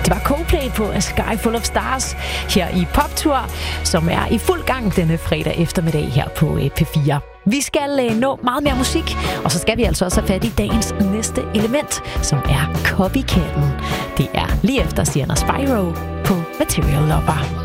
Det var Coldplay på A Sky Full of Stars her i Poptour, som er i fuld gang denne fredag eftermiddag her på P4. Vi skal nå meget mere musik, og så skal vi altså også have fat i dagens næste element, som er Copycatten. Det er lige efter Sienna Spyro på Material Lover.